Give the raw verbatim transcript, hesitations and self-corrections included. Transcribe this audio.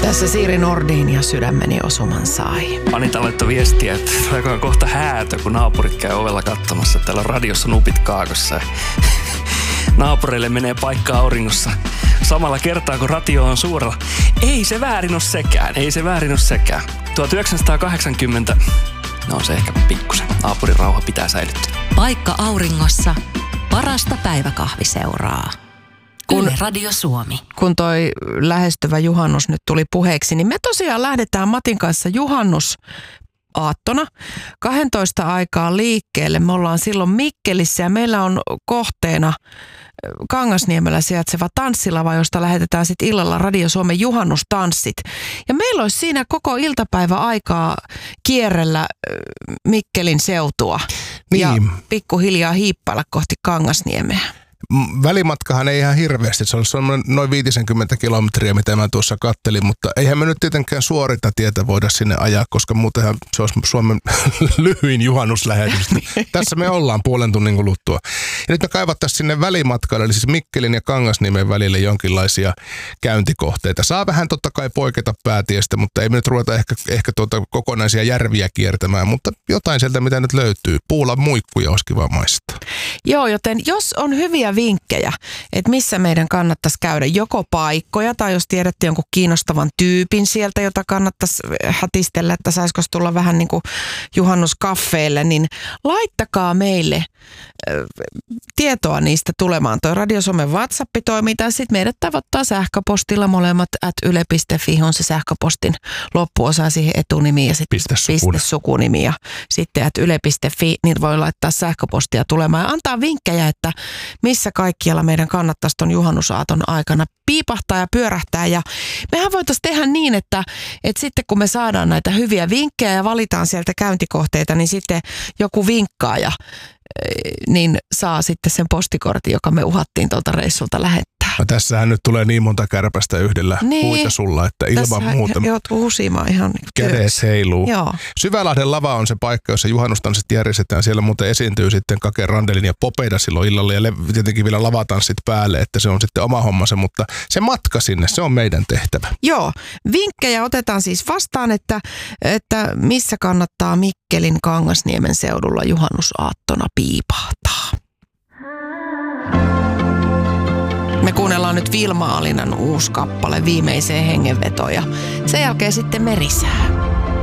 Tässä Siiri Nordin ja Sydämeni osuman sai. Anita laittoi viestiä, että on kohta häätö, kun naapurit käy ovella katsomassa. Täällä on radiossa nupit kaakossa. Naapureille menee paikka auringossa samalla kertaa, kun radio on suurella. Ei se väärin ole sekään, ei se väärin ole sekään. tuhatyhdeksänsataakahdeksankymmentä, no se ehkä pikkusen. Naapurin rauha pitää säilyttää. Paikka auringossa, parasta päiväkahviseuraa. Kun, Yle Radio Suomi. Kun toi lähestyvä juhannus nyt tuli puheeksi, niin me tosiaan lähdetään Matin kanssa juhannusaattona kaksitoista aikaa liikkeelle. Me ollaan silloin Mikkelissä ja meillä on kohteena Kangasniemellä sijaitseva tanssilava, josta lähetetään sitten illalla Radio Suomen juhannustanssit. Ja meillä olisi siinä koko iltapäivä aikaa kierrellä Mikkelin seutua niin. Ja pikkuhiljaa hiippailla kohti Kangasniemeä. Välimatkahan ei ihan hirveästi, se on noin viisikymmentä kilometriä, mitä mä tuossa kattelin, mutta eihän me nyt tietenkään suorita tietä voida sinne ajaa, koska muutenhan se olisi Suomen lyhyin juhannuslähetys. Tässä me ollaan puolen tunnin kuluttua. Ja nyt me kaivattaisiin sinne välimatkalle, eli siis Mikkelin ja Kangasniemen välille jonkinlaisia käyntikohteita. Saa vähän totta kai poiketa päätiestä, mutta ei me nyt ruveta ehkä, ehkä tuota kokonaisia järviä kiertämään, mutta jotain sieltä, mitä nyt löytyy. Puulan muikkuja olisi kiva maistaa. Joo, joten jos on hyviä vinkkejä, että missä meidän kannattaisi käydä, joko paikkoja tai jos tiedätte jonkun kiinnostavan tyypin sieltä, jota kannattaisi hätistellä, että saisiko tulla vähän niin kuin juhannuskaffeelle, niin laittakaa meille äh, tietoa niistä tulemaan. Toi Radio Suomen WhatsApp toimii tai sitten meidät tavoittaa sähköpostilla molemmat at yle piste fi on se sähköpostin loppuosa siihen etunimi ja sitten piste sukunimi ja sitten at yle piste fi, niin voi laittaa sähköpostia tulemaan ja antaa vinkkejä, että missä kaikkialla meidän kannattaisi ton juhannusaaton aikana piipahtaa ja pyörähtää. Ja mehän voitaisiin tehdä niin, että, että sitten kun me saadaan näitä hyviä vinkkejä ja valitaan sieltä käyntikohteita, niin sitten joku vinkkaaja niin saa sitten sen postikortin, joka me uhattiin tuolta reissulta lähettää. No tässähän nyt tulee niin monta kärpästä yhdellä niin, huitasulla, että ilman muuta joutuu husimaan ihan kädes heiluu. Joo. Syvälahden lava on se paikka, jossa juhannustanssit järjestetään. Siellä muuten esiintyy sitten Kake Randelin ja Popeida silloin illalla ja tietenkin vielä lavatanssit päälle, että se on sitten oma hommansa, mutta se matka sinne, se on meidän tehtävä. Joo, vinkkejä otetaan siis vastaan, että, että missä kannattaa Mikkelin Kangasniemen seudulla juhannusaattona piipahtaa. Me kuunnellaan nyt Vilma Alinan uusi kappale Viimeiseen hengenvetoon ja sen jälkeen sitten Merisää.